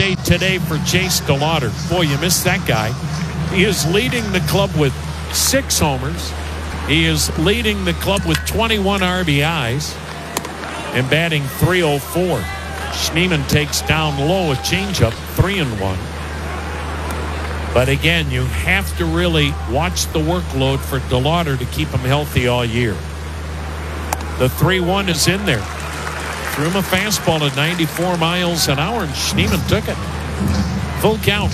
day today for Chase DeLauder. Boy, you missed that guy. He is leading the club with 6 homers. He is leading the club with 21 RBIs and batting .304. Schneemann takes down low a changeup, 3-1. But again, you have to really watch the workload for DeLauder to keep him healthy all year. The 3-1 is in there. Threw him a fastball at 94 miles an hour, and Schneemann took it. Full count.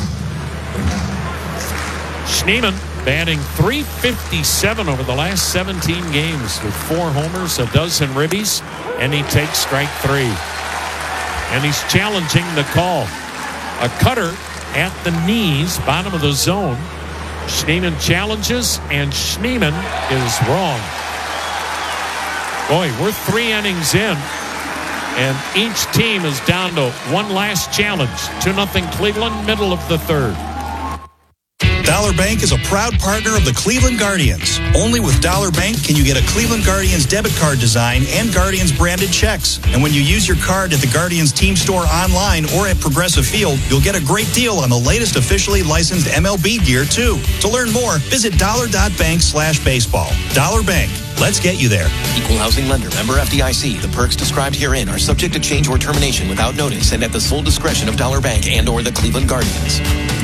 Schneemann batting .357 over the last 17 games with 4 homers, a dozen ribbies, and he takes strike 3. And he's challenging the call. A cutter at the knees, bottom of the zone. Schneemann challenges, and Schneemann is wrong. Boy, we're 3 innings in, and each team is down to one last challenge. 2-0 Cleveland, middle of the third. Dollar Bank is a proud partner of the Cleveland Guardians. Only with Dollar Bank can you get a Cleveland Guardians debit card design and Guardians branded checks. And when you use your card at the Guardians team store online or at Progressive Field, you'll get a great deal on the latest officially licensed MLB gear, too. To learn more, visit dollar.bank/baseball. Dollar Bank. Let's get you there. Equal housing lender. Member FDIC. The perks described herein are subject to change or termination without notice and at the sole discretion of Dollar Bank and or the Cleveland Guardians.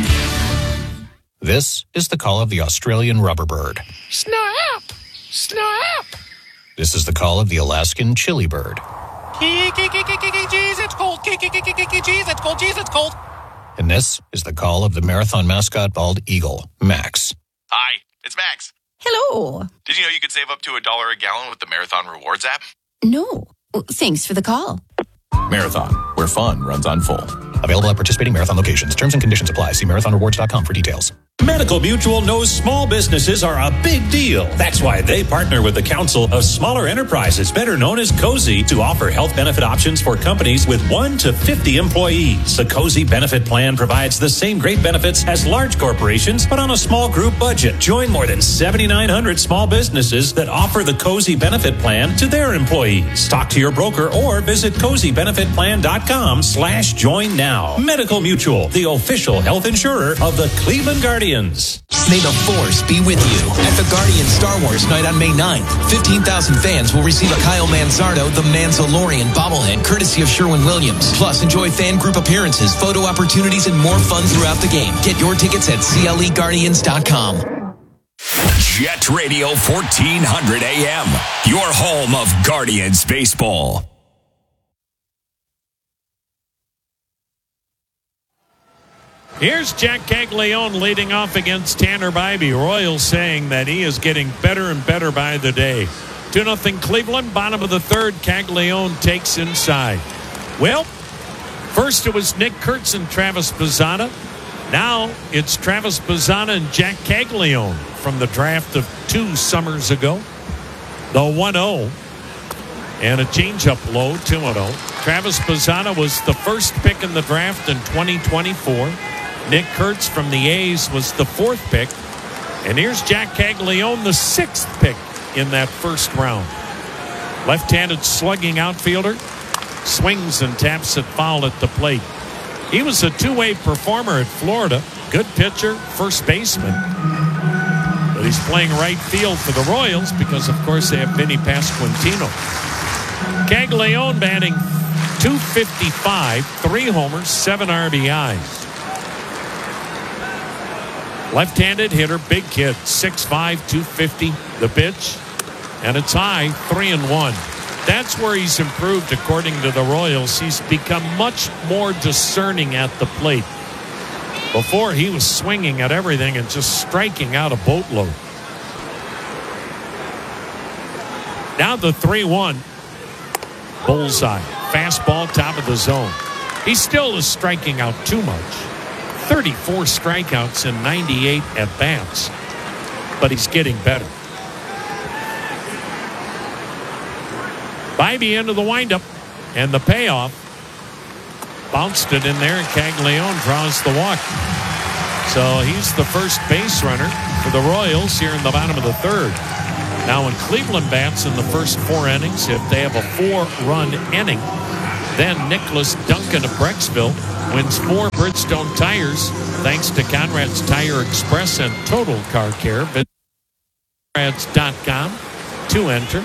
This is the call of the Australian rubber bird. Snap! Snap! This is the call of the Alaskan chili bird. Jeez, it's cold. Jeez, it's cold. Jeez, it's cold. And this is the call of the marathon mascot bald eagle, Max. Hi, it's Max. Hello. Did you know you could save up to $1 a gallon with the Marathon Rewards app? No. Thanks for the call. Marathon, where fun runs on full. Available at participating Marathon locations. Terms and conditions apply. See marathonrewards.com for details. Medical Mutual knows small businesses are a big deal. That's why they partner with the Council of Smaller Enterprises, better known as COSI, to offer health benefit options for companies with 1 to 50 employees. The COSI benefit plan provides the same great benefits as large corporations, but on a small group budget. Join more than 7,900 small businesses that offer the COSI benefit plan to their employees. Talk to your broker or visit COSIbenefitplan.com/join now. Medical Mutual, the official health insurer of the Cleveland Guardians. May the Force be with you at the Guardian Star Wars night on May 9th. 15,000 fans will receive a Kyle Manzardo The Manzalorian bobblehead courtesy of Sherwin-Williams. Plus, enjoy fan group appearances, photo opportunities, and more fun throughout the game. Get your tickets at CLEGuardians.com. Jet Radio 1400 AM, your home of Guardians baseball. Here's Jack Caglione leading off against Tanner Bybee. Royals saying that he is getting better and better by the day. 2-0 Cleveland, bottom of the third. Caglione takes inside. Well, first it was Nick Kurtz and Travis Bazzana. Now it's Travis Bazzana and Jack Caglione from the draft of 2 summers ago. The 1-0 and a changeup low, 2-0. Travis Bazzana was the first pick in the draft in 2024. Nick Kurtz from the A's was the 4th pick. And here's Jack Caglione, the 6th pick in that first round. Left-handed slugging outfielder. Swings and taps it foul at the plate. He was a two-way performer at Florida. Good pitcher, first baseman. But he's playing right field for the Royals because, of course, they have Vinny Pasquantino. Caglione batting .255, 3 homers, 7 RBIs. Left-handed hitter, big kid, 6'5", 250. The pitch, and it's high, 3-1. That's where he's improved, according to the Royals. He's become much more discerning at the plate. Before, he was swinging at everything and just striking out a boatload. Now the 3-1. Bullseye. Fastball, top of the zone. He still is striking out too much. 34 strikeouts and 98 at-bats. But he's getting better. Bybee into the windup. And the payoff. Bounced it in there, and Caglione draws the walk. So he's the first base runner for the Royals here in the bottom of the third. Now when Cleveland bats in the first 4 innings, if they have a 4-run inning, then Nicholas Duncan of Brecksville wins 4 Bridgestone tires thanks to Conrad's Tire Express and Total Car Care. Visit Conrads.com to enter.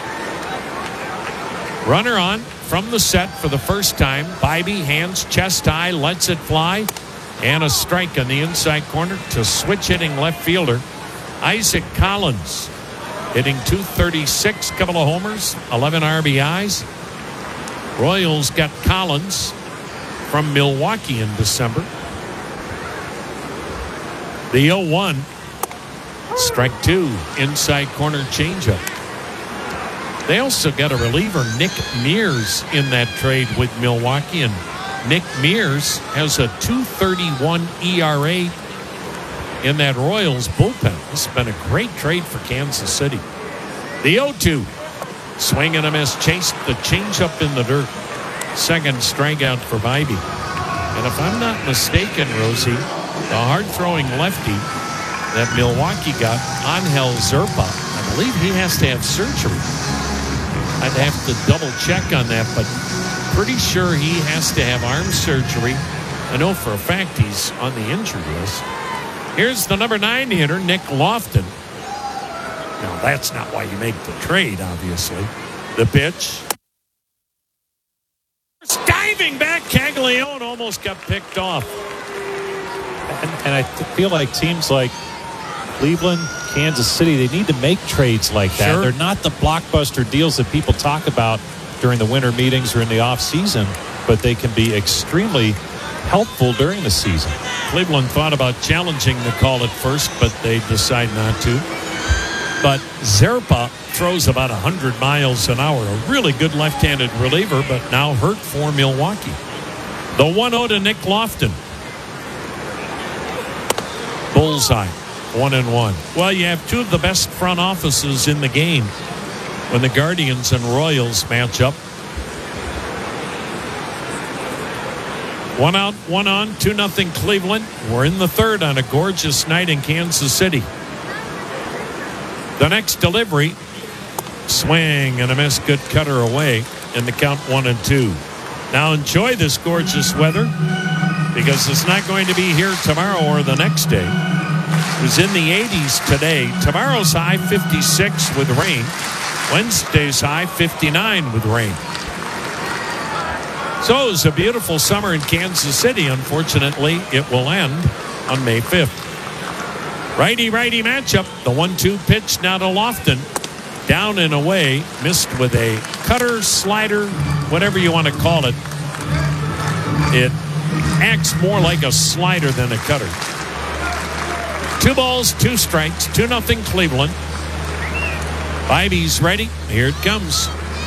Runner on from the set for the first time. Bybee, hands chest high, lets it fly. And a strike on the inside corner to switch hitting left fielder Isaac Collins. Hitting .236, couple of homers, 11 RBIs. Royals got Collins from Milwaukee in December. The 0-1. Strike 2. Inside corner changeup. They also got a reliever, Nick Mears, in that trade with Milwaukee. And Nick Mears has a .231 ERA in that Royals bullpen. This has been a great trade for Kansas City. The 0-2. Swing and a miss. Chased the changeup in the dirt. Second strikeout for Bybee. And if I'm not mistaken, Rosie, the hard-throwing lefty that Milwaukee got, Angel Zerpa, I believe he has to have surgery. I'd have to double-check on that, but pretty sure he has to have arm surgery. I know for a fact he's on the injured list. Here's the number 9 hitter, Nick Lofton. Now, that's not why you make the trade, obviously. The pitch. Diving back, Caglione almost got picked off. And I feel like teams like Cleveland, Kansas City, they need to make trades like that. Sure. They're not the blockbuster deals that people talk about during the winter meetings or in the offseason, but they can be extremely helpful during the season. Cleveland thought about challenging the call at first, but they decide not to. But Zerpa throws about 100 miles an hour. A really good left-handed reliever, but now hurt for Milwaukee. The 1-0 to Nick Lofton. Bullseye. 1-1. Well, you have 2 of the best front offices in the game when the Guardians and Royals match up. 1 out, 1 on, 2-0 Cleveland. We're in the third on a gorgeous night in Kansas City. The next delivery, swing and a miss, good cutter away, and the count 1-2. Now enjoy this gorgeous weather because it's not going to be here tomorrow or the next day. It was in the 80s today. Tomorrow's high 56 with rain. Wednesday's high 59 with rain. So it was a beautiful summer in Kansas City. Unfortunately, it will end on May 5th. Righty-righty matchup. The 1-2 pitch now to Lofton. Down and away. Missed with a cutter, slider, whatever you want to call it. It acts more like a slider than a cutter. 2 balls, 2 strikes, 2-0 Cleveland. Bybee's ready. Here it comes.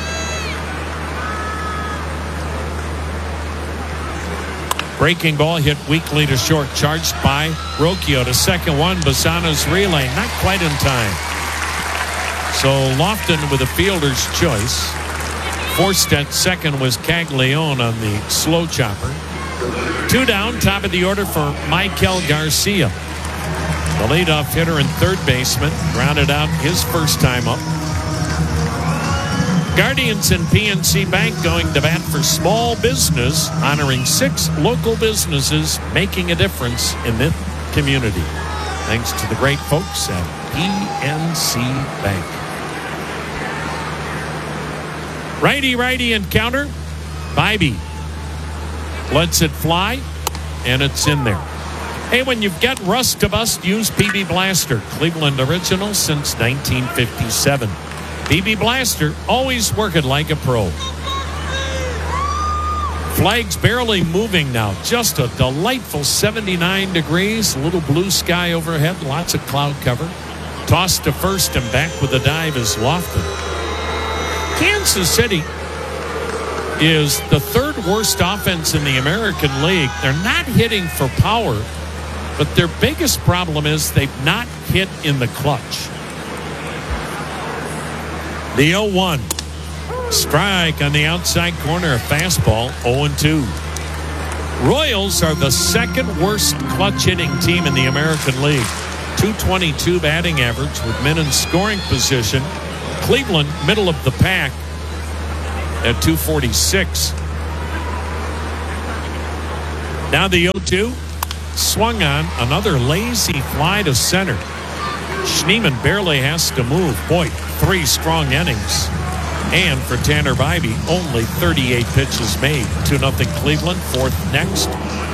Breaking ball hit weakly to short. Charged by Rocchio to second one. Bassano's relay. Not quite in time. So Lofton with a fielder's choice. Forced at second was Caglione on the slow chopper. 2 down. Top of the order for Michael Garcia. The leadoff hitter and third baseman rounded out his first time up. Guardians and PNC Bank going to bat for small business, honoring 6 local businesses making a difference in this community. Thanks to the great folks at PNC Bank. Righty and counter. Bybee lets it fly, and it's in there. Hey, when you've got rust to bust, use PB Blaster. Cleveland original since 1957. PB Blaster, always working like a pro. Flag's barely moving now. Just a delightful 79 degrees. A little blue sky overhead. Lots of cloud cover. Toss to first and back with a dive is Lofton. Kansas City is the 3rd worst offense in the American League. They're not hitting for power, but their biggest problem is they've not hit in the clutch. The 0-1. Strike on the outside corner. A fastball. 0-2. Royals are the 2nd worst clutch hitting team in the American League. .222 batting average with men in scoring position. Cleveland, middle of the pack at .246. Now the 0-2. Swung on. Another lazy fly to center. Schneemann barely has to move. Boy, 3 strong innings. And for Tanner Bybee, only 38 pitches made. 2-0 Cleveland. 4th next.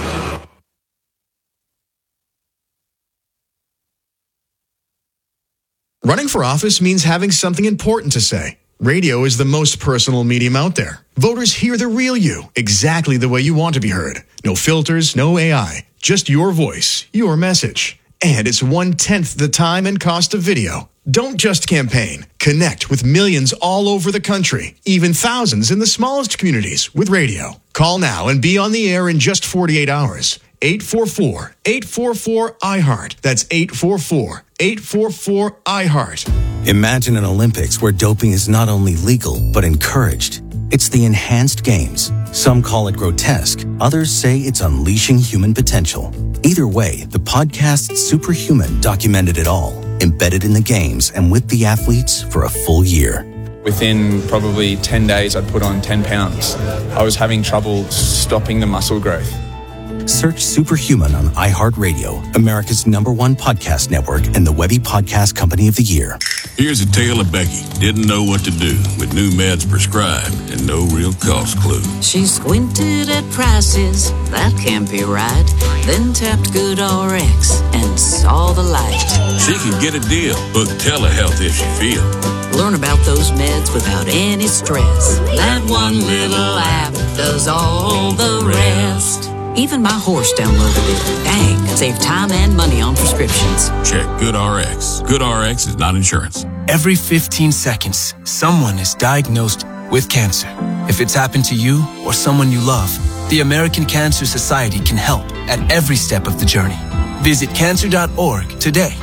Running for office means having something important to say. Radio is the most personal medium out there. Voters hear the real you, exactly the way you want to be heard. No filters, no AI, just your voice, your message. And it's 1/10 the time and cost of video. Don't just campaign. Connect with millions all over the country, even thousands in the smallest communities with radio. Call now and be on the air in just 48 hours. 844-844-IHEART. That's 844-844-IHEART. Imagine an Olympics where doping is not only legal, but encouraged. It's the enhanced games. Some call it grotesque. Others say it's unleashing human potential. Either way, the podcast Superhuman documented it all, embedded in the games and with the athletes for a full year. Within probably 10 days, I'd put on 10 pounds. I was having trouble stopping the muscle growth. Search Superhuman on iHeartRadio, America's #1 podcast network and the Webby Podcast Company of the Year. Here's a tale of Becky. Didn't know what to do with new meds prescribed and no real cost clue. She squinted at prices, that can't be right. Then tapped GoodRx and saw the light. She can get a deal. Book telehealth if she feel. Learn about those meds without any stress. That one little app does all the rest. Even my horse downloaded it. Dang, save time and money on prescriptions. Check GoodRx. GoodRx is not insurance. Every 15 seconds, someone is diagnosed with cancer. If it's happened to you or someone you love, the American Cancer Society can help at every step of the journey. Visit cancer.org today.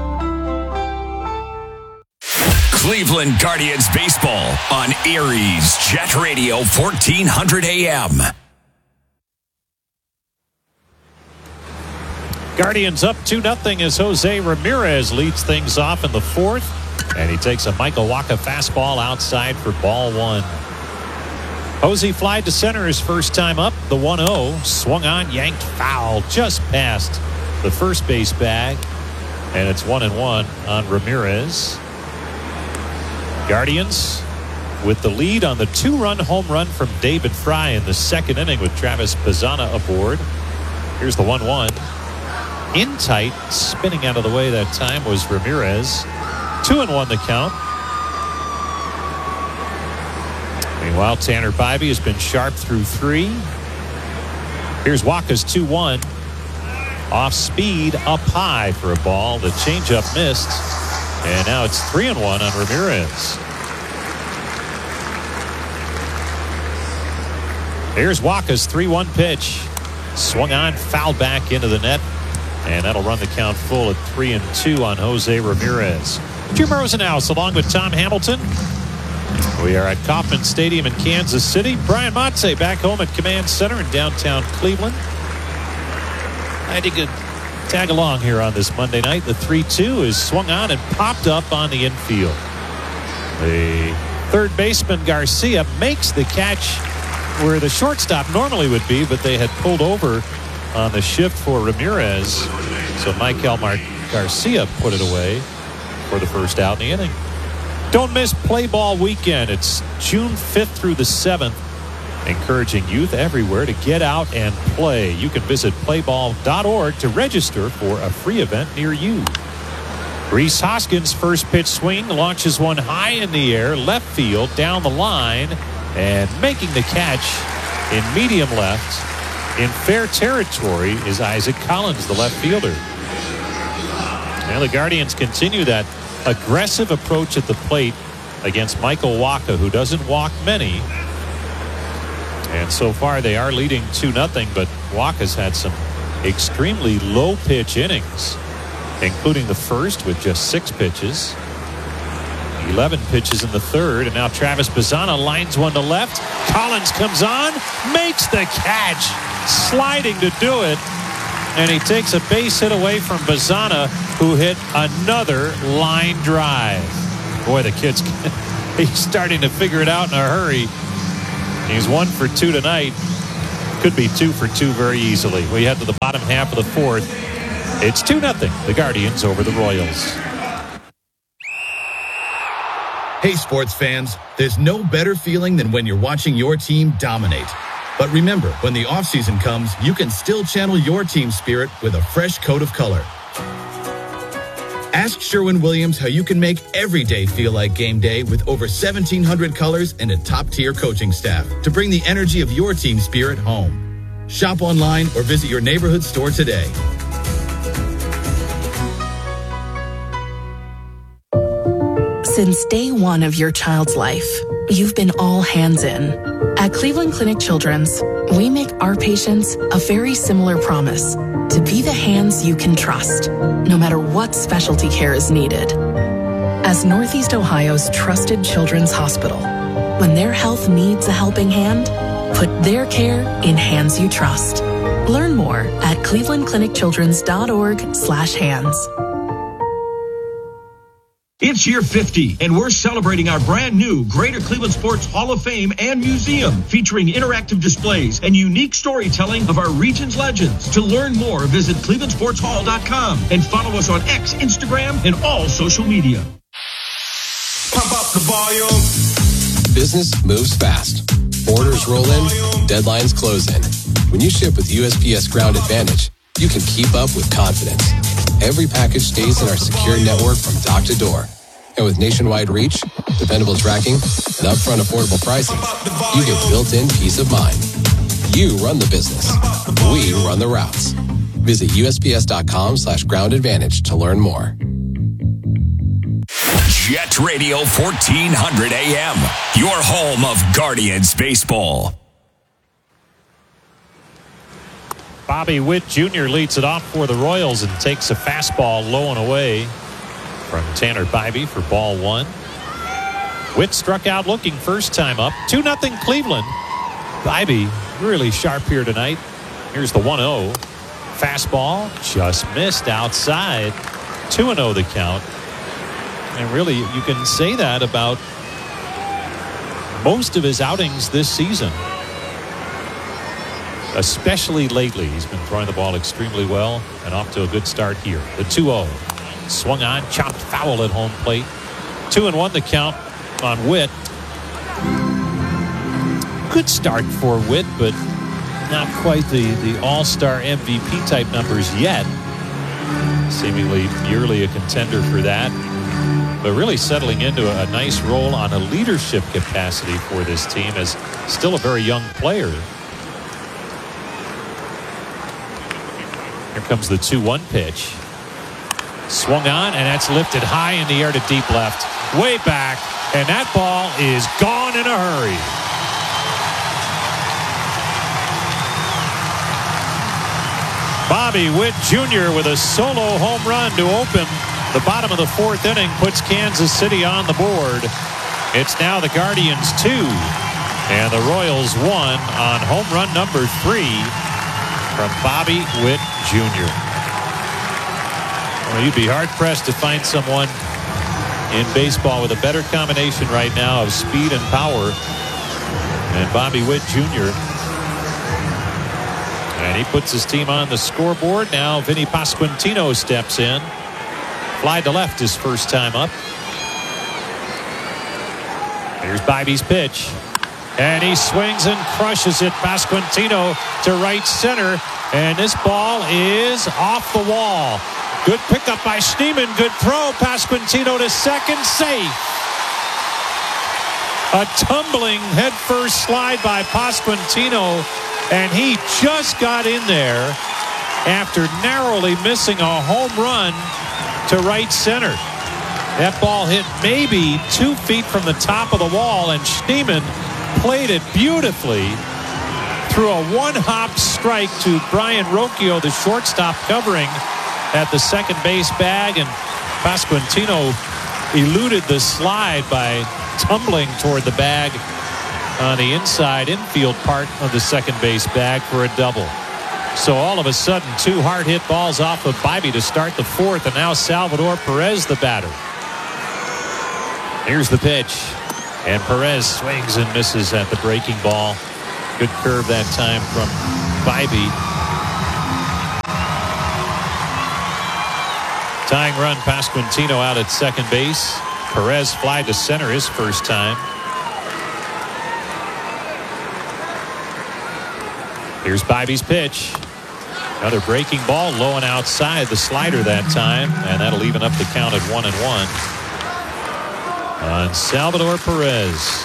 Cleveland Guardians baseball on Erie's Jet Radio 1400 AM. Guardians up 2-0 as Jose Ramirez leads things off in the 4th. And he takes a Michael Wacha fastball outside for ball 1. Jose flied to center his first time up. The 1-0 swung on, yanked foul just past the first base bag. And it's 1-1 on Ramirez. Guardians with the lead on the 2-run home run from David Fry in the 2nd inning with Travis Bazzana aboard. Here's the 1-1. In tight, spinning out of the way that time was Ramirez. 2-1 the count. Meanwhile, Tanner Bybee has been sharp through 3. Here's Wacha's 2-1. Off speed, up high for a ball. The changeup missed. And now it's 3-1 on Ramirez. Here's Wacha's 3-1 pitch. Swung on, fouled back into the net. And that'll run the count full at 3-2 on Jose Ramirez. Jim Rosenhaus along with Tom Hamilton. We are at Kauffman Stadium in Kansas City. Brian Motze back home at Command Center in downtown Cleveland. I think you could tag along here on this Monday night. The 3-2 is swung on and popped up on the infield. The third baseman Garcia makes the catch where the shortstop normally would be, but they had pulled over on the shift for Ramirez. So Michael Garcia put it away for the first out in the inning. Don't miss Play Ball Weekend. It's June 5th through the 7th. Encouraging youth everywhere to get out and play. You can visit playball.org to register for a free event near you. Rhys Hoskins' first pitch swing launches one high in the air, left field, down the line, and making the catch in medium left. In fair territory is Isaac Collins, the left fielder. Now the Guardians continue that aggressive approach at the plate against Michael Wacha, who doesn't walk many. And so far they are leading 2-0, but Wacha's had some extremely low pitch innings, including the first with just 6 pitches. 11 pitches in the 3rd, and now Travis Bazzana lines one to left. Collins comes on, makes the catch, sliding to do it, and he takes a base hit away from Bazzana, who hit another line drive. Boy, the kid's he's starting to figure it out in a hurry. He's 1 for 2 tonight. Could be 2 for 2 very easily. We head to the bottom half of the fourth. It's 2-0, the Guardians over the Royals. Hey, sports fans, there's no better feeling than when you're watching your team dominate. But remember, when the offseason comes, you can still channel your team spirit with a fresh coat of color. Ask Sherwin-Williams how you can make every day feel like game day with over 1,700 colors and a top-tier coaching staff to bring the energy of your team spirit home. Shop online or visit your neighborhood store today. Since day one of your child's life, you've been all hands in. At Cleveland Clinic Children's, we make our patients a very similar promise to be the hands you can trust, no matter what specialty care is needed. As Northeast Ohio's trusted children's hospital, when their health needs a helping hand, put their care in hands you trust. Learn more at clevelandclinicchildrens.org/hands. It's year 50, and we're celebrating our brand new Greater Cleveland Sports Hall of Fame and Museum, featuring interactive displays and unique storytelling of our region's legends. To learn more, visit clevelandsportshall.com and follow us on X, Instagram, and all social media. Pump up the volume. Business moves fast. Orders roll in, deadlines close in. When you ship with USPS Ground Advantage, you can keep up with confidence. Every package stays in our secure network from dock to door. And with nationwide reach, dependable tracking, and upfront affordable pricing, you get built-in peace of mind. You run the business. We run the routes. Visit USPS.com/Ground Advantage to learn more. Jet Radio 1400 AM, your home of Guardians baseball. Bobby Witt Jr. leads it off for the Royals and takes a fastball low and away from Tanner Bybee for ball one. Witt struck out looking first time up. 2-0 Cleveland. Bybee really sharp here tonight. Here's the 1-0. Fastball just missed outside. 2-0 the count. And really, you can say that about most of his outings this season. Especially lately. He's been throwing the ball extremely well and off to a good start here. The 2-0. Swung on, chopped foul at home plate. 2-1 the count on Witt. Good start for Witt, but not quite the all-star MVP type numbers yet. Seemingly yearly a contender for that. But really settling into a nice role on a leadership capacity for this team as still a very young player. Here comes the 2-1 pitch. Swung on, and that's lifted high in the air to deep left. Way back, and that ball is gone in a hurry. Bobby Witt Jr. with a solo home run to open the bottom of the fourth inning, puts Kansas City on the board. It's now the Guardians 2 and the Royals 1 on home run number 3 from Bobby Witt Jr. Well, you'd be hard-pressed to find someone in baseball with a better combination right now of speed and power than Bobby Witt Jr. And he puts his team on the scoreboard. Now Vinny Pasquantino steps in. Fly to left his first time up. Here's Bybee's pitch. And he swings and crushes it. Pasquantino to right center. And this ball is off the wall. Good pickup by Schneemann. Good throw. Pasquantino to second, safe. A tumbling headfirst slide by Pasquantino. And he just got in there after narrowly missing a home run to right center. That ball hit maybe 2 feet from the top of the wall, and Schneemann played it beautifully through a one-hop strike to Brian Rocchio, the shortstop, covering at the second base bag, and Pasquantino eluded the slide by tumbling toward the bag on the inside infield part of the second base bag for a double. So all of a sudden, 2 hard hit balls off of Bybee to start the fourth, and now Salvador Perez the batter. Here's the pitch, and Perez swings and misses at the breaking ball. Good curve that time from Bybee. Tying run, Pasquantino out at second base. Perez fly to center his first time. Here's Bybee's pitch. Another breaking ball, low and outside, the slider that time, and that'll even up the count at 1-1 on Salvador Perez.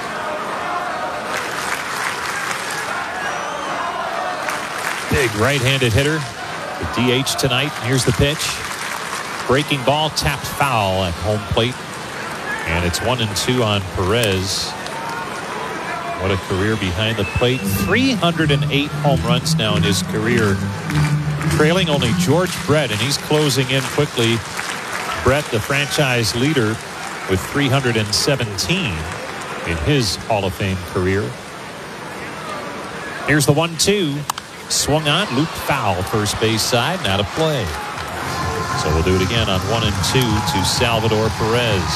Big right-handed hitter, the DH tonight. Here's the pitch. Breaking ball, tapped foul at home plate, and it's 1-2 on Perez. What a career behind the plate. 308 home runs now in his career. Trailing only George Brett, and he's closing in quickly. Brett, the franchise leader, with 317 in his Hall of Fame career. Here's the 1-2. Swung on, looped foul, first base side, not a play. So we'll do it again on 1-2 to Salvador Perez.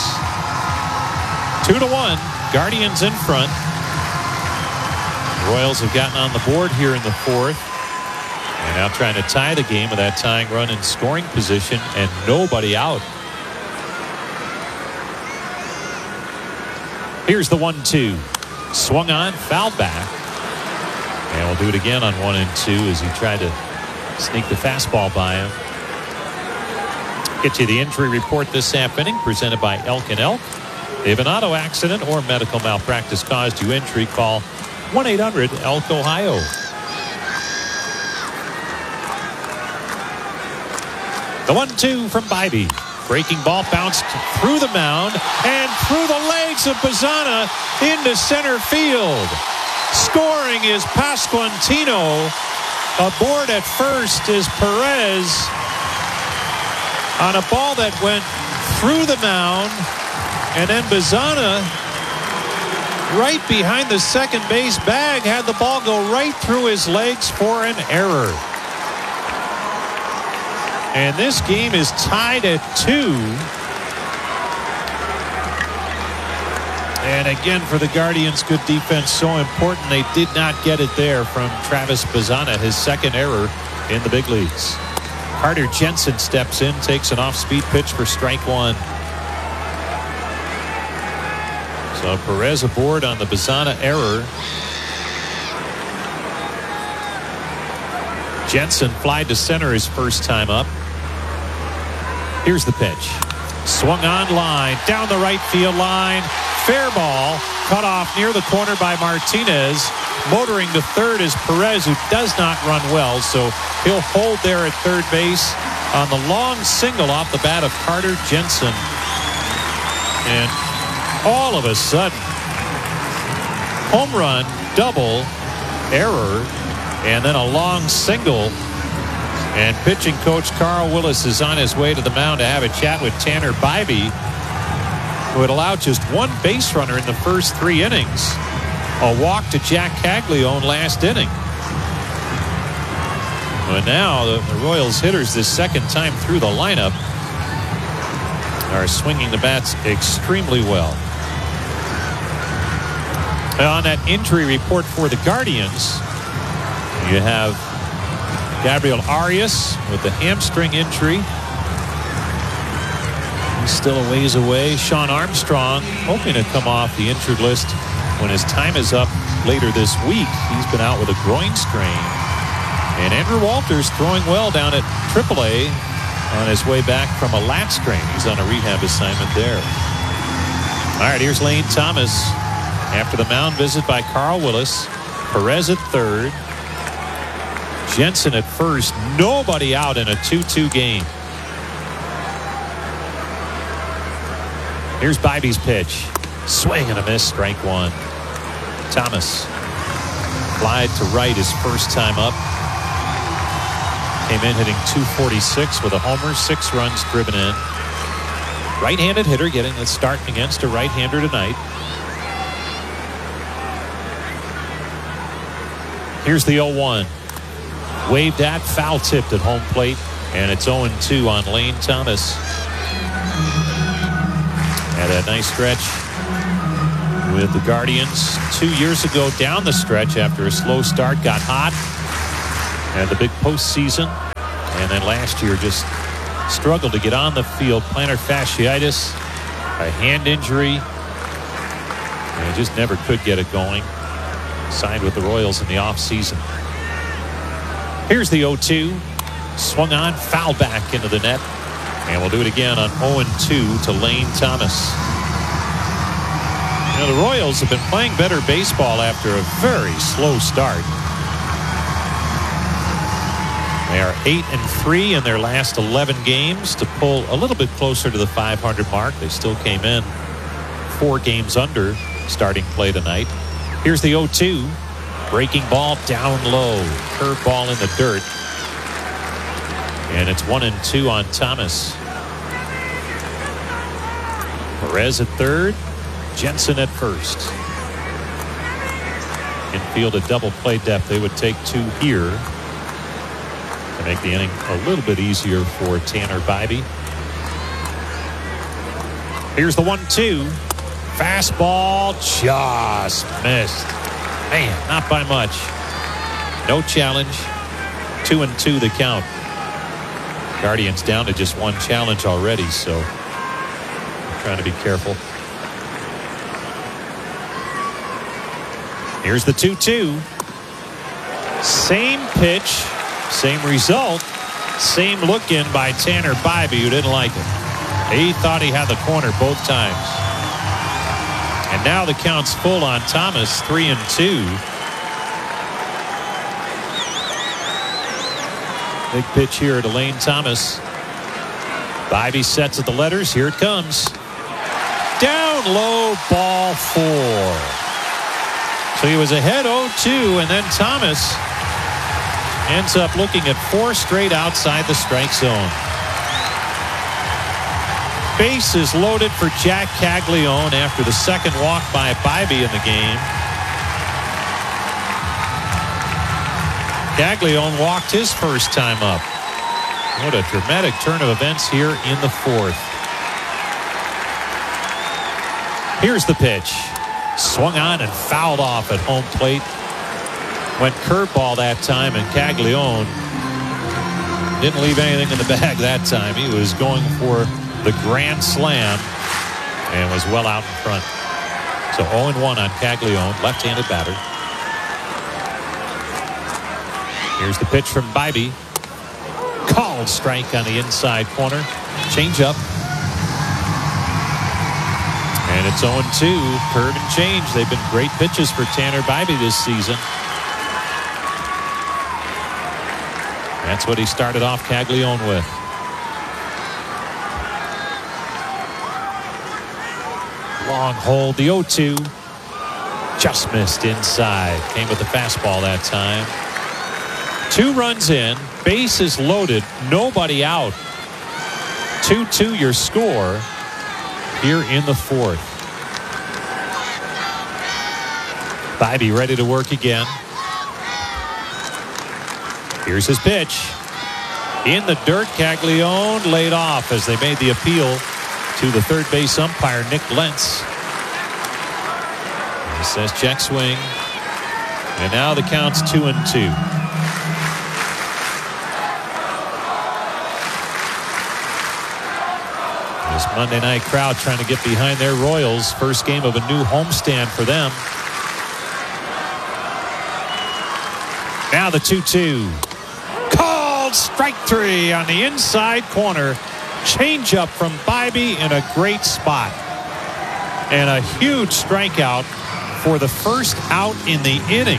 2-1, Guardians in front. Royals have gotten on the board here in the fourth. And now trying to tie the game with that tying run in scoring position and nobody out. Here's the 1-2. Swung on, fouled back. And we'll do it again on 1-2 as he tried to sneak the fastball by him. Get you the injury report this half inning presented by Elk & Elk. If an auto accident or medical malpractice caused you injury, call 1-800-ELK-OHIO. The 1-2 from Bybee. Breaking ball bounced through the mound and through the legs of Bazzana into center field. Scoring is Pasquantino. Aboard at first is Perez on a ball that went through the mound, and then Bazzana, right behind the second base bag, had the ball go right through his legs for an error. And this game is tied at 2. And again, for the Guardians, good defense so important. They did not get it there from Travis Bazzana, his second error in the big leagues. Carter Jensen steps in, takes an off-speed pitch for strike one. So Perez aboard on the Bazzana error. Jensen flied to center his first time up. Here's the pitch. Swung on line, down the right field line. Fair ball, cut off near the corner by Martinez. Motoring to third is Perez, who does not run well, so he'll hold there at third base on the long single off the bat of Carter Jensen. And all of a sudden, home run, double, error, and then a long single. And pitching coach Carl Willis is on his way to the mound to have a chat with Tanner Bybee, who had allowed just one base runner in the first 3 innings. A walk to Jack Caglione last inning. But now the Royals hitters this second time through the lineup are swinging the bats extremely well. On that injury report for the Guardians, you have Gabriel Arias with the hamstring injury. He's still a ways away. Sean Armstrong hoping to come off the injured list when his time is up later this week. He's been out with a groin strain. And Andrew Walters throwing well down at AAA on his way back from a lat strain. He's on a rehab assignment there. All right, here's Lane Thomas after the mound visit by Carl Willis. Perez at third. Jensen at first. Nobody out in a 2-2 game. Here's Bybee's pitch. Swing and a miss, strike one. Thomas flied to right his first time up. Came in hitting .246 with a homer, 6 runs driven in. Right-handed hitter getting the start against a right-hander tonight. Here's the 0-1. Waved at, foul tipped at home plate, and it's 0-2 on Lane Thomas. Had a nice stretch with the Guardians 2 years ago down the stretch after a slow start, got hot, and the big postseason, and then last year just struggled to get on the field. Plantar fasciitis, a hand injury, and just never could get it going. Signed with the Royals in the offseason. Here's the 0-2. Swung on, foul back into the net. And we'll do it again on 0-2 to Lane Thomas. You know, the Royals have been playing better baseball after a very slow start. They are 8-3 in their last 11 games to pull a little bit closer to the 500 mark. They still came in 4 games under starting play tonight. Here's the 0-2. Breaking ball down low. Curveball in the dirt. And it's 1-2 on Thomas. Perez at third. Jensen at first. Infield at double play depth. They would take 2 here to make the inning a little bit easier for Tanner Bibee. Here's the 1-2. Fastball just missed. Man, not by much. No challenge. 2-2 the count. Guardians down to just 1 challenge already, so trying to be careful. Here's the 2-2. Same pitch, same result, same look in by Tanner Bibee, who didn't like it. He thought he had the corner both times. And now the count's full on Thomas, 3-2. Big pitch here to Lane Thomas. Bibee sets at the letters. Here it comes. Down low, ball 4. So he was ahead 0-2, and then Thomas ends up looking at 4 straight outside the strike zone. Bases loaded for Jack Caglione after the second walk by Bibee in the game. Caglione walked his first time up. What a dramatic turn of events here in the 4th. Here's the pitch. Swung on and fouled off at home plate. Went curveball that time, and Caglione didn't leave anything in the bag that time. He was going for the grand slam and was well out in front. So 0-1 on Caglione, left-handed batter. Here's the pitch from Bibee. Called strike on the inside corner. Change up. And it's 0-2. Curve and change. They've been great pitches for Tanner Bibee this season. That's what he started off Caglione with. Long hold. The 0-2. Just missed inside. Came with the fastball that time. 2 runs in, bases loaded, nobody out. 2-2 your score here in the 4th. Bibee ready to work again. Here's his pitch. In the dirt, Caglione laid off as they made the appeal to the third base umpire, Nick Lentz. He says check swing. And now the count's 2-2. This Monday night crowd trying to get behind their Royals. First game of a new homestand for them. Now the 2-2. Called strike 3 on the inside corner. Change up from Bibee in a great spot. And a huge strikeout for the first out in the inning.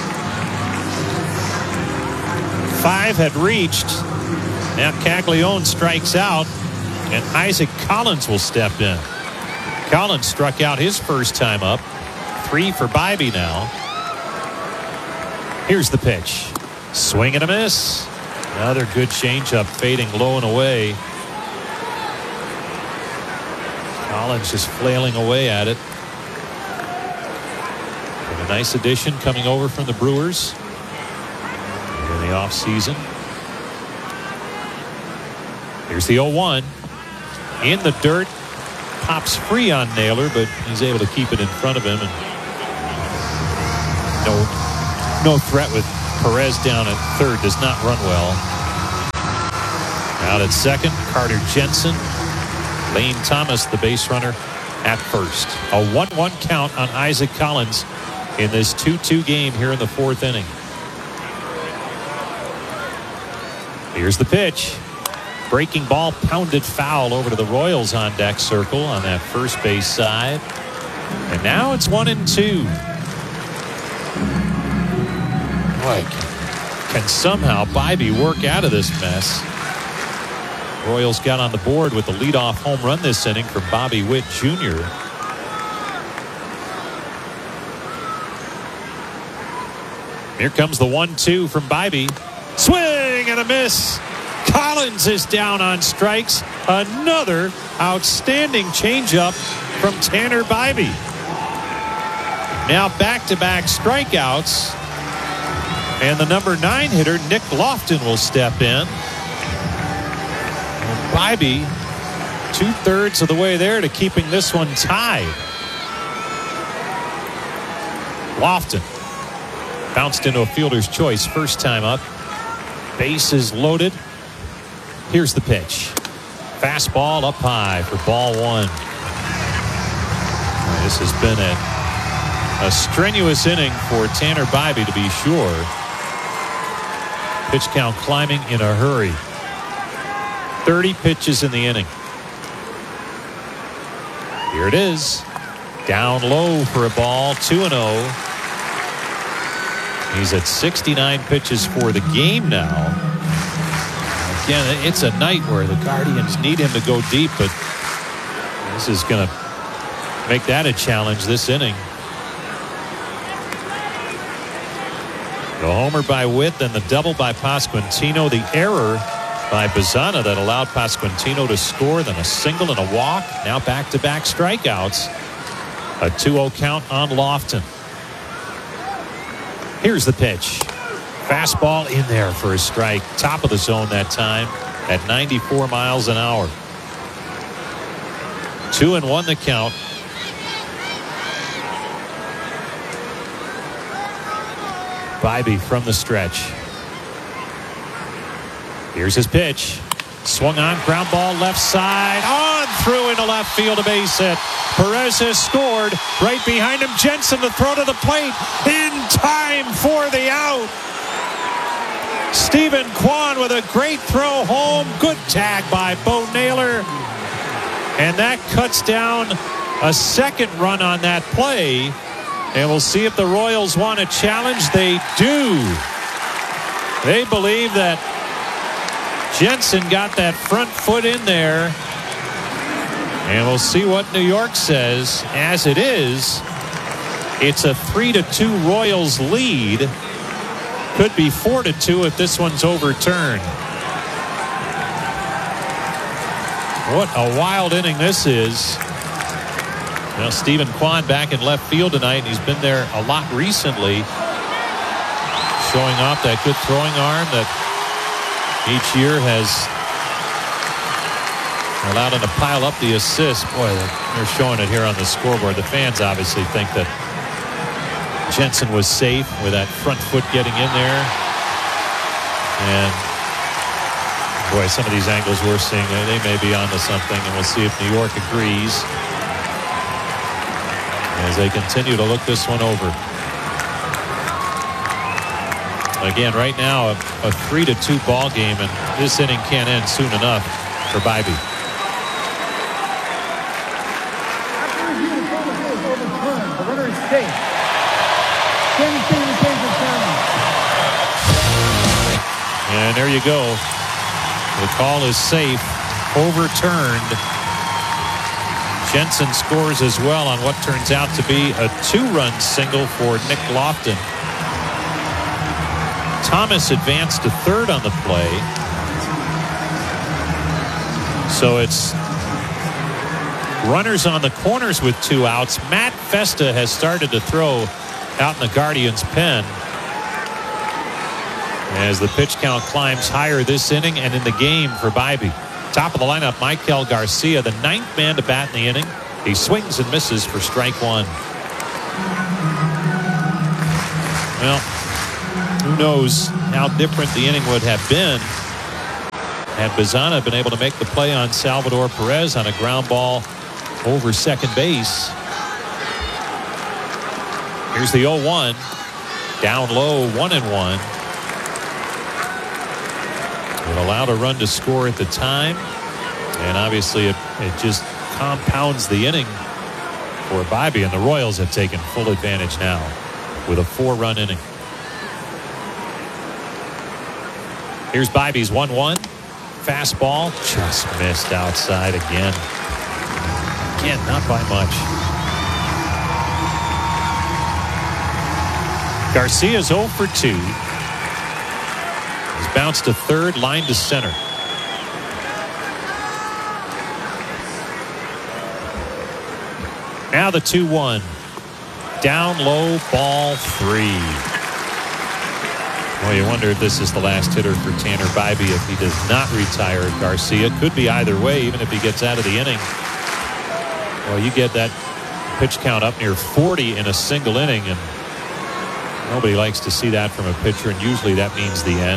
5 had reached. Now Caglione strikes out. And Isaac Collins will step in. Collins struck out his first time up. 3 for Bibee now. Here's the pitch. Swing and a miss. Another good changeup fading low and away. Collins just flailing away at it. And a nice addition coming over from the Brewers in the offseason. Here's the 0-1. In the dirt, pops free on Naylor, but he's able to keep it in front of him. And no threat with Perez down at third. Does not run well. Out at second, Carter Jensen. Lane Thomas, the base runner, at first. A 1-1 count on Isaac Collins in this 2-2 game here in the fourth inning. Here's the pitch. Breaking ball pounded foul over to the Royals on deck circle on that first base side. And now it's 1-2. Boy, can somehow Bibee work out of this mess. Royals got on the board with the leadoff home run this inning from Bobby Witt Jr. Here comes the 1-2 from Bibee. Swing and a miss. Collins is down on strikes. Another outstanding changeup from Tanner Bibee. Now back-to-back strikeouts. And the number 9 hitter, Nick Lofton, will step in. And Bibee, 2/3 of the way there to keeping this one tied. Lofton bounced into a fielder's choice first time up. Bases loaded. Here's the pitch. Fastball up high for ball one. This has been a strenuous inning for Tanner Bibee, to be sure. Pitch count climbing in a hurry. 30 pitches in the inning. Here it is. Down low for a ball. 2-0. He's at 69 pitches for the game now. Again, it's a night where the Guardians need him to go deep, but this is going to make that a challenge this inning. The homer by Witt, then the double by Pasquantino. The error by Bazzana that allowed Pasquantino to score, then a single and a walk. Now back-to-back strikeouts. A 2-0 count on Lofton. Here's the pitch. Fastball in there for a strike. Top of the zone that time at 94 miles an hour. 2-1 the count. Bibee from the stretch. Here's his pitch. Swung on, ground ball left side. On through into left field, a base hit. Perez has scored. Right behind him, Jensen, the throw to the plate. In time for the out. Stephen Kwan with a great throw home. Good tag by Bo Naylor. And that cuts down a second run on that play. And we'll see if the Royals want a challenge. They do. They believe that Jensen got that front foot in there. And we'll see what New York says. As it is, it's a 3-2 Royals lead. Could be 4-2 if this one's overturned. What a wild inning this is. Now Stephen Kwan back in left field tonight, and he's been there a lot recently, showing off that good throwing arm that each year has allowed him to pile up the assists. Boy, they're showing it here on the scoreboard. The fans obviously think that Jensen was safe with that front foot getting in there. And boy, some of these angles we're seeing, they may be onto something, and we'll see if New York agrees as they continue to look this one over. Again, right now, a 3-2 ball game, and this inning can't end soon enough for Bibee. The runner is safe. And there you go. The call is safe. Overturned. Jensen scores as well on what turns out to be a 2-run single for Nick Lofton. Thomas advanced to third on the play. So it's runners on the corners with 2 outs. Matt Festa has started to throw out in the Guardians' pen as the pitch count climbs higher this inning and in the game for Bibee. Top of the lineup, Michael Garcia, the 9th man to bat in the inning. He swings and misses for strike one. Well, who knows how different the inning would have been had Bazana been able to make the play on Salvador Perez on a ground ball over second base. Here's the 0-1. Down low, 1-1. It allowed a run to score at the time. And obviously it just compounds the inning for Bibee. And the Royals have taken full advantage now with a 4-run inning. Here's Bibee's 1-1. Fastball just missed outside again. Again, not by much. Garcia's 0 for 2. He's bounced to third, line to center. Now the 2-1. Down low, ball 3. Well, you wonder if this is the last hitter for Tanner Bibee if he does not retire Garcia. Could be either way, even if he gets out of the inning. Well, you get that pitch count up near 40 in a single inning, and nobody likes to see that from a pitcher, and usually that means the end.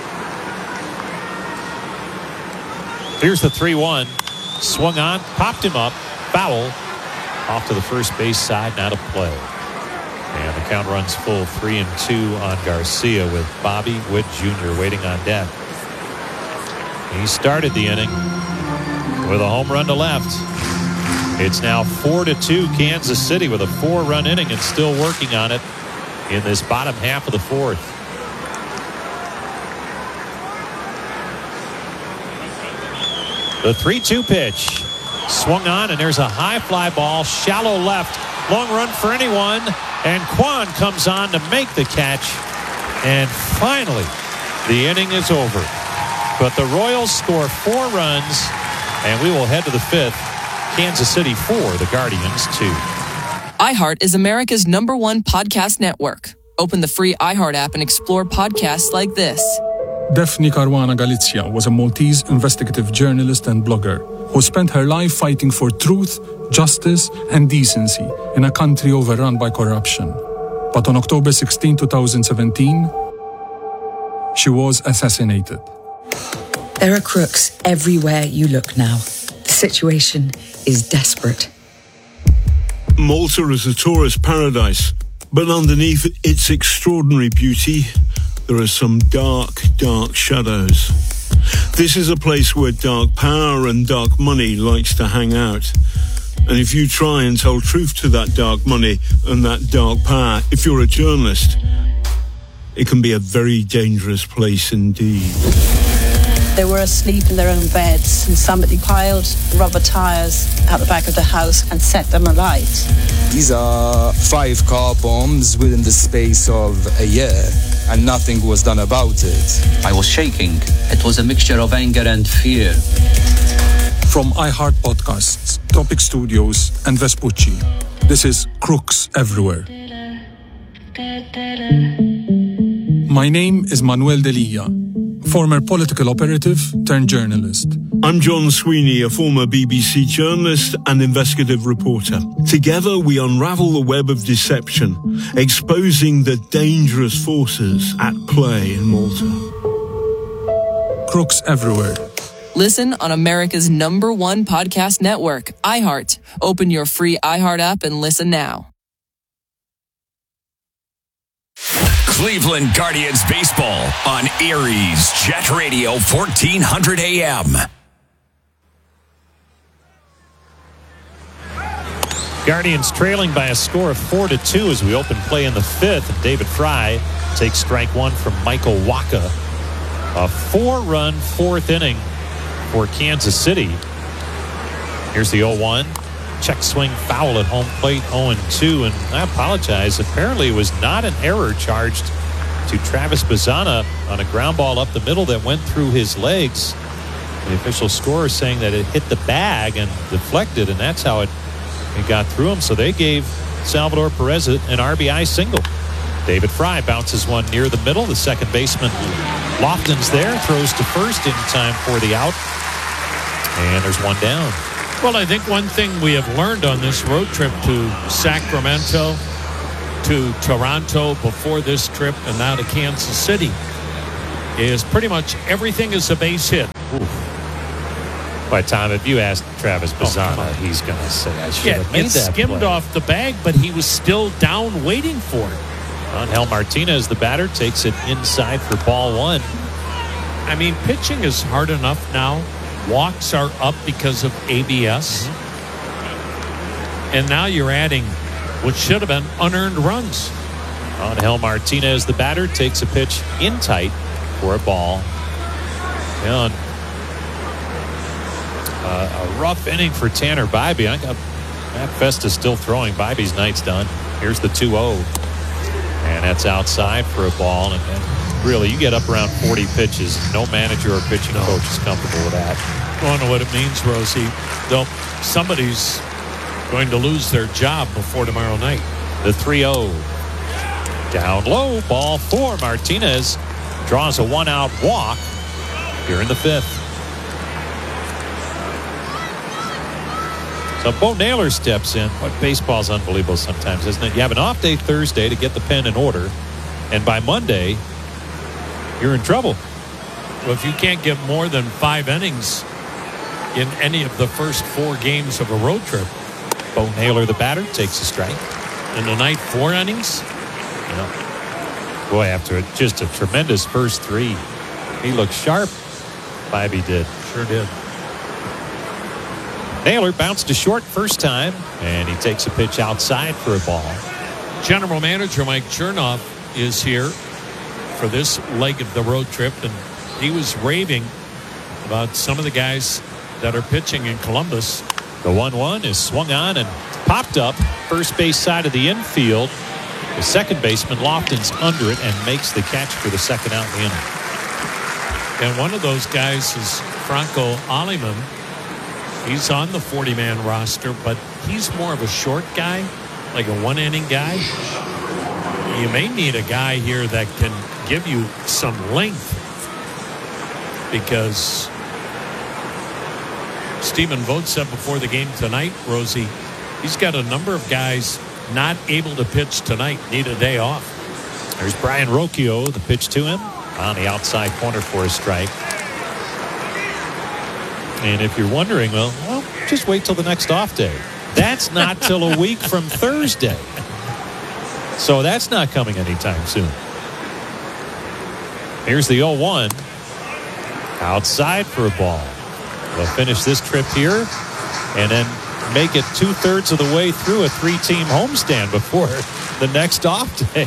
Here's the 3-1. Swung on, popped him up, foul. Off to the first base side, not a play. And the count runs full 3-2 on Garcia with Bobby Witt Jr. waiting on deck. He started the inning with a home run to left. It's now 4-2 Kansas City with a 4-run inning and still working on it in this bottom half of the fourth. The 3-2 pitch. Swung on, and there's a high fly ball, shallow left. Long run for anyone, and Kwan comes on to make the catch. And finally, the inning is over. But the Royals score 4 runs, and we will head to the 5th. Kansas City 4, the Guardians 2. iHeart is America's #1 podcast network. Open the free iHeart app and explore podcasts like this. Daphne Caruana Galizia was a Maltese investigative journalist and blogger who spent her life fighting for truth, justice, and decency in a country overrun by corruption. But on October 16, 2017, she was assassinated. There are crooks everywhere you look now. The situation is desperate. Malta is a tourist paradise, but underneath its extraordinary beauty, there are some dark, dark shadows. This is a place where dark power and dark money likes to hang out. And if you try and tell truth to that dark money and that dark power, if you're a journalist, it can be a very dangerous place indeed. They were asleep in their own beds, and somebody piled rubber tires out the back of the house and set them alight. These are 5 car bombs within the space of a year, and nothing was done about it. I was shaking. It was a mixture of anger and fear. From iHeart Podcasts, Topic Studios, and Vespucci, this is Crooks Everywhere. My name is Manuel Delia, former political operative turned journalist. I'm John Sweeney, a former BBC journalist and investigative reporter. Together we unravel the web of deception, exposing the dangerous forces at play in Malta. Crooks Everywhere. Listen on America's #1 podcast network, iHeart. Open your free iHeart app and listen now. Cleveland Guardians baseball on Aries Jet Radio 1400 AM. Guardians trailing by a score of 4-2 as we open play in the 5th. And David Fry takes strike 1 from Michael Wacha. A 4-run 4th inning for Kansas City. Here's the 0-1. Check swing foul at home plate, 0-2. And I apologize. Apparently it was not an error charged to Travis Bazana on a ground ball up the middle that went through his legs. The official scorer saying that it hit the bag and deflected, and that's how it got through him. So they gave Salvador Perez an RBI single. David Fry bounces one near the middle. The second baseman Lofton's there, throws to first in time for the out. And there's one down. Well, I think one thing we have learned on this road trip to Sacramento, to Toronto before this trip, and now to Kansas City, is pretty much everything is a base hit. By Tom, if you ask Travis Bazzana, he's going to say, I should have made that skimmed play. off the bag, but he was still down waiting for it. Angel Martinez, the batter, takes it inside for ball one. I mean, pitching is hard enough now. Walks are up because of ABS. And now you're adding what should have been unearned runs. Angel Martinez, the batter, takes a pitch in tight for a ball. And a rough inning for Tanner Bibee. I got Matt Festa still throwing. Bibee's night's done. Here's the 2-0. And that's outside for a ball. And really, you get up around 40 pitches. No manager or pitching coach is comfortable with that. I don't know what it means, Rosie. Though somebody's going to lose their job before tomorrow night. The 3-0. Down low, ball 4. Martinez draws a 1-out walk here in the 5th. So Bo Naylor steps in. What baseball's unbelievable sometimes, isn't it? You have an off day Thursday to get the pen in order, and by Monday, you're in trouble. Well, if you can't get more than 5 innings in any of the first 4 games of a road trip. Bo Naylor, the batter, takes a strike. And tonight, 4 innings? Yeah. Boy, after just a tremendous first 3, he looked sharp. Bibee did. Sure did. Naylor bounced to short first time, and he takes a pitch outside for a ball. General Manager Mike Chernoff is here for this leg of the road trip, and he was raving about some of the guys that are pitching in Columbus. The 1-1 is swung on and popped up first base side of the infield. The second baseman Lofton's under it and makes the catch for the second out in the inning. And one of those guys is Franco Aliman. He's on the 40-man roster, but he's more of a short guy, like a 1-inning guy. You may need a guy here that can give you some length, because Stephen Vogt said before the game tonight, Rosie, he's got a number of guys not able to pitch tonight, need a day off. There's Brian Rocchio, the pitch to him on the outside corner for a strike. And if you're wondering, well, just wait till the next off day. That's not till a week from Thursday. So that's not coming anytime soon. Here's the 0-1. Outside for a ball. They'll finish this trip here and then make it 2/3 of the way through a 3-team homestand before the next off day.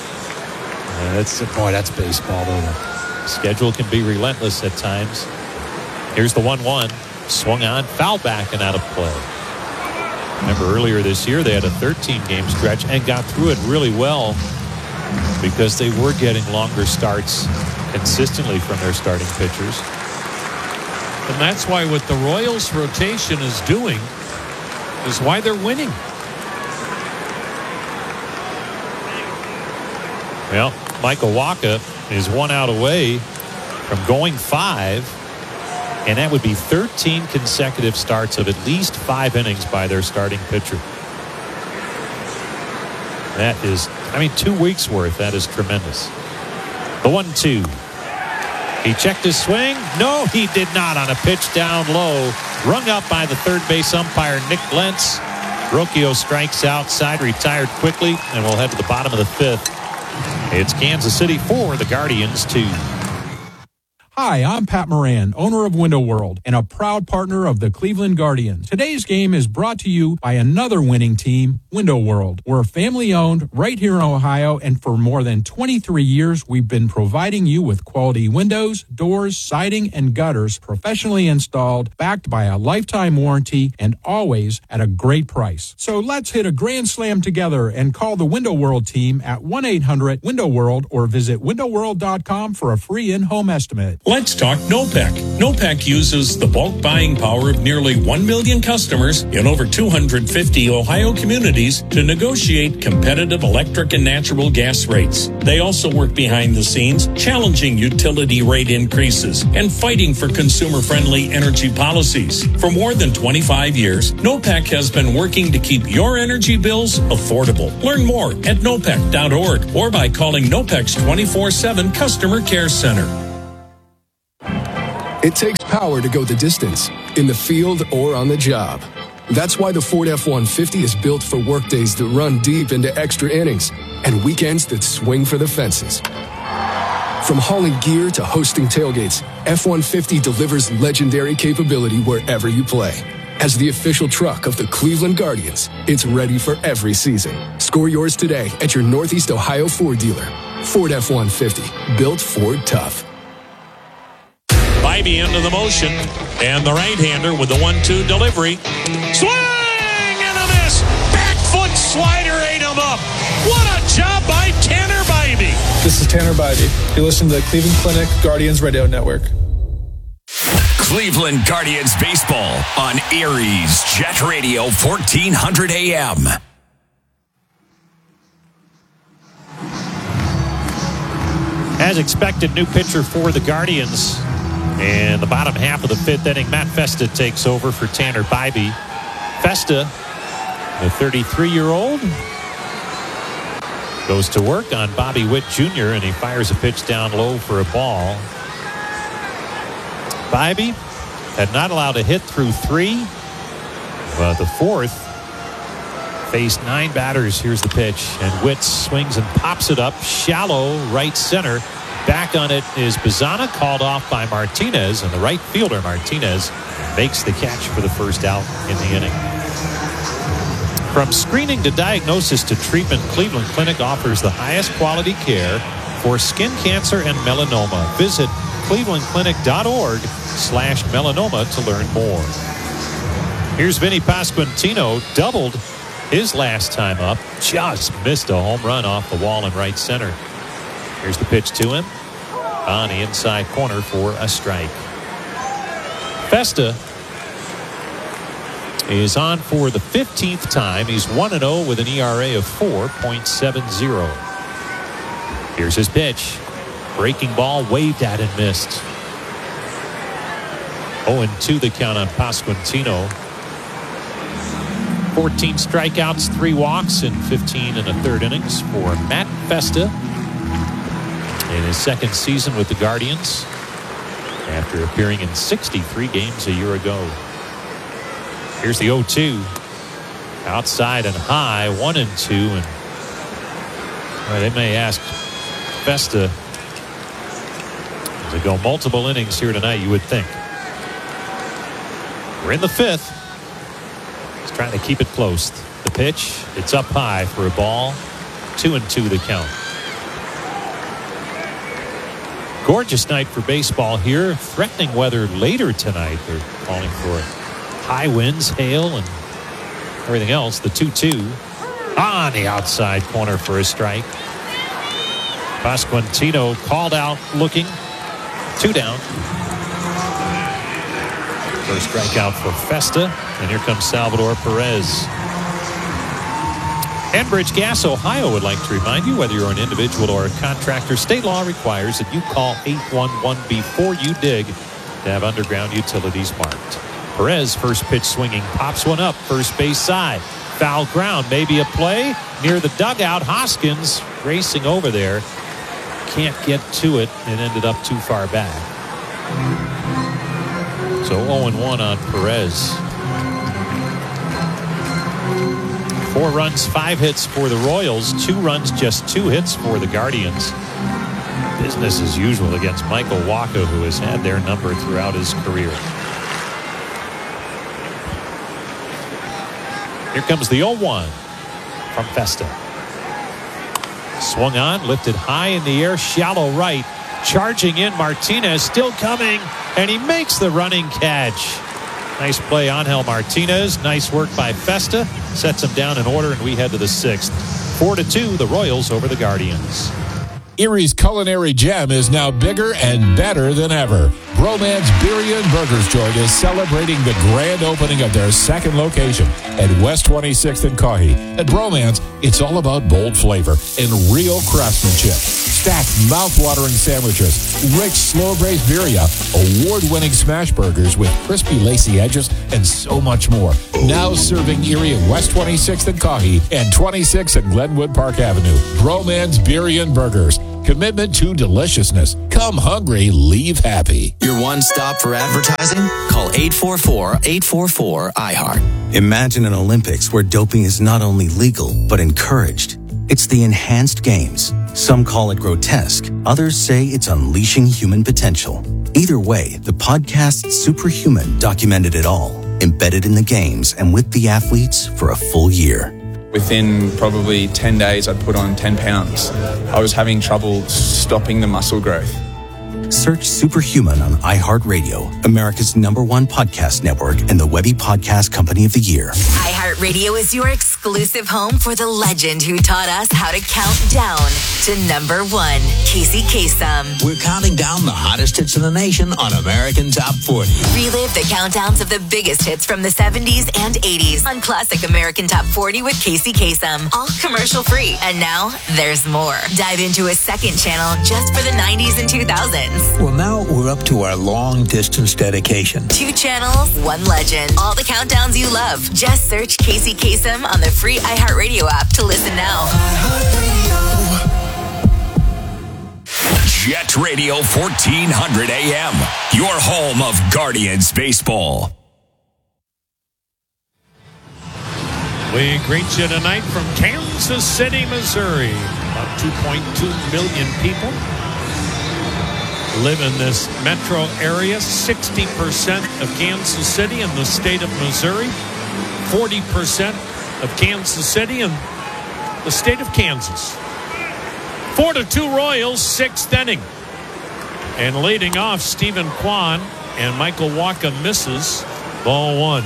That's baseball, though. The schedule can be relentless at times. Here's the 1-1. Swung on, foul back and out of play. Remember earlier this year they had a 13-game stretch and got through it really well because they were getting longer starts consistently from their starting pitchers. And that's why what the Royals rotation is doing is why they're winning. Well, Michael Wacha is 1 out away from going 5. And that would be 13 consecutive starts of at least 5 innings by their starting pitcher. That is, 2 weeks worth. That is tremendous. The 1-2. He checked his swing. No, he did not on a pitch down low. Rung up by the third base umpire, Nick Lentz. Rocchio strikes outside, retired quickly, and we'll head to the bottom of the 5th. It's Kansas City 4, the Guardians 2. Hi, I'm Pat Moran, owner of Window World and a proud partner of the Cleveland Guardians. Today's game is brought to you by another winning team, Window World. We're family-owned right here in Ohio, and for more than 23 years, we've been providing you with quality windows, doors, siding, and gutters professionally installed, backed by a lifetime warranty, and always at a great price. So let's hit a grand slam together and call the Window World team at 1-800-WINDOW-WORLD or visit windowworld.com for a free in-home estimate. Let's talk NOPEC. NOPEC uses the bulk buying power of nearly 1 million customers in over 250 Ohio communities to negotiate competitive electric and natural gas rates. They also work behind the scenes, challenging utility rate increases and fighting for consumer-friendly energy policies. For more than 25 years, NOPEC has been working to keep your energy bills affordable. Learn more at nopec.org or by calling NOPEC's 24/7 Customer Care Center. It takes power to go the distance, in the field or on the job. That's why the Ford F-150 is built for workdays that run deep into extra innings and weekends that swing for the fences. From hauling gear to hosting tailgates, F-150 delivers legendary capability wherever you play. As the official truck of the Cleveland Guardians, it's ready for every season. Score yours today at your Northeast Ohio Ford dealer. Ford F-150, built Ford tough. Bybee into the motion, and the right-hander with the 1-2 delivery. Swing and a miss. Back foot slider ate him up. What a job by Tanner Bybee. This is Tanner Bybee. You listen to the Cleveland Clinic Guardians Radio Network. Cleveland Guardians baseball on Aries Jet Radio 1400 AM. As expected, new pitcher for the Guardians. In the bottom half of the fifth inning, Matt Festa takes over for Tanner Bybee. Festa, the 33-year-old, goes to work on Bobby Witt Jr., and he fires a pitch down low for a ball. Bybee had not allowed a hit through 3, but the fourth faced 9 batters. Here's the pitch, and Witt swings and pops it up shallow right center. Back on it is Bazana, called off by Martinez, and the right fielder Martinez makes the catch for the first out in the inning. From screening to diagnosis to treatment, Cleveland Clinic offers the highest quality care for skin cancer and melanoma. Visit clevelandclinic.org/melanoma to learn more. Here's Vinny Pasquantino, doubled his last time up, just missed a home run off the wall in right center. Here's the pitch to him on the inside corner for a strike. Festa is on for the 15th time. He's 1-0 with an ERA of 4.70. Here's his pitch. Breaking ball waved at and missed. 0-2 the count on Pasquantino. 14 strikeouts, 3 walks in 15 1/3 innings for Matt Festa in his second season with the Guardians after appearing in 63 games a year ago. Here's the 0-2. Outside and high, 1-2. And they may ask Festa to go multiple innings here tonight, you would think. We're in the 5th. He's trying to keep it close. The pitch, it's up high for a ball. 2-2 the count. Gorgeous night for baseball here. Threatening weather later tonight. They're calling for high winds, hail, and everything else. The 2-2 on the outside corner for a strike. Pasquantino called out looking. 2 down. First strikeout for Festa. And here comes Salvador Perez. Enbridge Gas Ohio would like to remind you, whether you're an individual or a contractor, state law requires that you call 811 before you dig to have underground utilities marked. Perez, first pitch swinging, pops one up, first base side. Foul ground, maybe a play near the dugout. Hoskins racing over there. Can't get to it and ended up too far back. So 0-1 on Perez. 4 runs, 5 hits for the Royals. 2 runs, just 2 hits for the Guardians. Business as usual against Michael Wacha, who has had their number throughout his career. Here comes the 0-1 from Festa. Swung on, lifted high in the air, shallow right. Charging in, Martinez still coming, and he makes the running catch. Nice play, Angel Martinez. Nice work by Festa. Sets him down in order, and we head to the 6th. 4-2, the Royals over the Guardians. Erie's culinary gem is now bigger and better than ever. Bromance Beery and Burgers Joint is celebrating the grand opening of their second location at West 26th and Caughey. At Bromance, it's all about bold flavor and real craftsmanship. Stacked, mouth-watering sandwiches, rich, slow-braised birria, award-winning smash burgers with crispy, lacy edges, and so much more. Now serving Erie at West 26th and Caughey and 26th and Glenwood Park Avenue. Bromance Beery and Burgers. Commitment to deliciousness. Come hungry, leave happy. Your one stop for advertising? Call 844-844-IHEART. Imagine an Olympics where doping is not only legal, but encouraged. It's the enhanced games. Some call it grotesque. Others say it's unleashing human potential. Either way, the podcast Superhuman documented it all, embedded in the games and with the athletes for a full year. Within probably 10 days, I'd put on 10 pounds. I was having trouble stopping the muscle growth. Search Superhuman on iHeartRadio, America's #1 podcast network and the Webby Podcast Company of the Year. iHeartRadio is your exclusive home for the legend who taught us how to count down to #1, Casey Kasem. We're counting down the hottest hits in the nation on American Top 40. Relive the countdowns of the biggest hits from the 70s and 80s on Classic American Top 40 with Casey Kasem. All commercial free. And now there's more. Dive into a second channel just for the 90s and 2000s. Well, now we're up to our long-distance dedication. 2 channels, 1 legend. All the countdowns you love. Just search Casey Kasem on the free iHeartRadio app to listen now. Jet Radio 1400 AM, your home of Guardians baseball. We greet you tonight from Kansas City, Missouri. About 2.2 million people live in this metro area. 60% of Kansas City in the state of Missouri. 40% of Kansas City in the state of Kansas. 4-2 Royals, 6th inning. And leading off, Stephen Kwan, and Michael Wacha misses. Ball 1.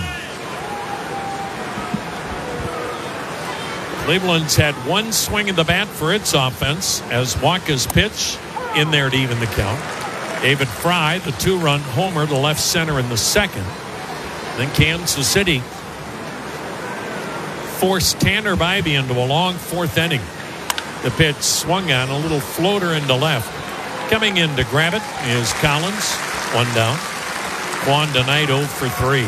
Cleveland's had 1 swing of the bat for its offense as Wacha's pitch in there to even the count. David Fry, the 2-run homer to left center in the second. Then Kansas City forced Tanner Bybee into a long 4th inning. The pitch swung on, a little floater into left. Coming in to grab it is Collins. 1 down. Kwan tonight 0 for 3.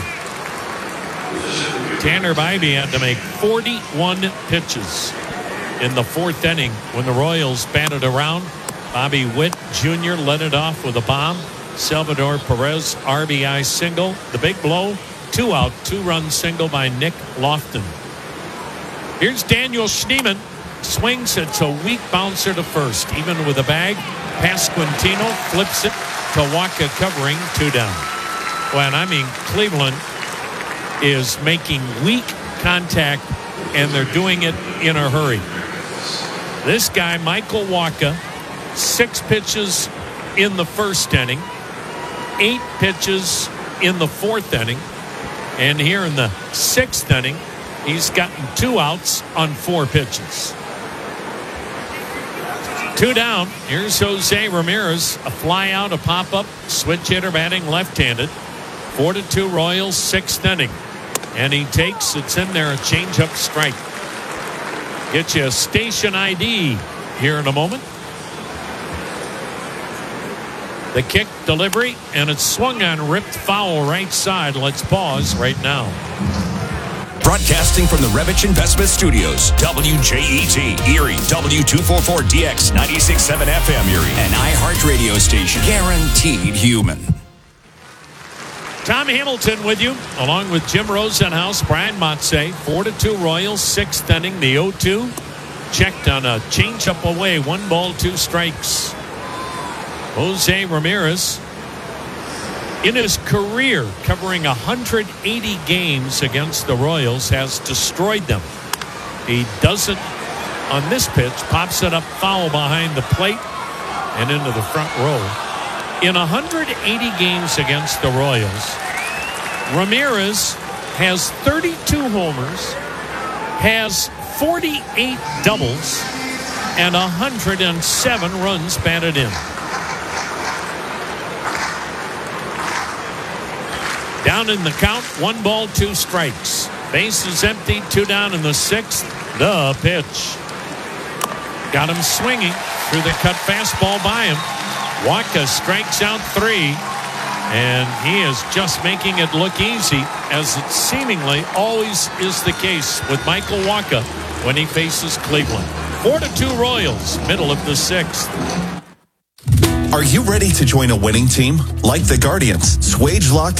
Tanner Bybee had to make 41 pitches in the 4th inning when the Royals batted around. Bobby Witt Jr. led it off with a bomb. Salvador Perez RBI single. The big blow, 2-out, 2-run single by Nick Lofton. Here's Daniel Schneemann. Swings, it's a weak bouncer to first. Even with a bag, Pasquantino flips it to Wacha covering, 2 down. Well, I mean, Cleveland is making weak contact, and they're doing it in a hurry. This guy, Michael Wacha, 6 pitches in the 1st inning, 8 pitches in the 4th inning, and here in the 6th inning, he's gotten 2 outs on 4 pitches. 2 down. Here's Jose Ramirez. A fly out, a pop-up. Switch hitter batting left-handed. 4-2 Royals, 6th inning. And he takes, it's in there, a change-up strike. Get you a station ID here in a moment. The kick delivery, and it's swung on, ripped foul right side. Let's pause right now. Broadcasting from the Revich Investment Studios, WJET, Erie, W244DX, 96.7 FM Erie, an iHeart radio station, guaranteed human. Tom Hamilton with you, along with Jim Rosenhaus, Brian Motze. 4-2 Royals, 6th inning. The 0-2 checked on a changeup away. 1 ball, 2 strikes. Jose Ramirez, in his career, covering 180 games against the Royals, has destroyed them. He doesn't on this pitch, pops it up foul behind the plate and into the front row. In 180 games against the Royals, Ramirez has 32 homers, has 48 doubles, and 107 runs batted in. Down in the count, 1 ball, 2 strikes. Bases empty, 2 down in the 6th. The pitch. Got him swinging through the cut fastball by him. Wacha strikes out 3, and he is just making it look easy, as it seemingly always is the case with Michael Wacha when he faces Cleveland. 4-2 Royals, middle of the 6th. Are you ready to join a winning team? Like the Guardians, SwageLock